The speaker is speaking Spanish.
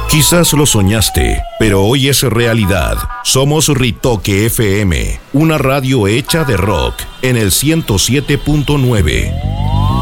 Quizás lo soñaste, pero hoy es realidad. Somos Ritoque FM, una radio hecha de rock en el 107.9.